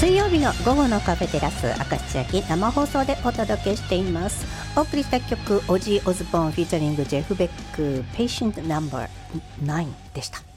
水曜日の午後のカフェテラス、明石千秋生放送でお届けしています。お送りした曲、オジー・オズボーンフィーチャリングジェフ・ベック、Patient No.9 でした。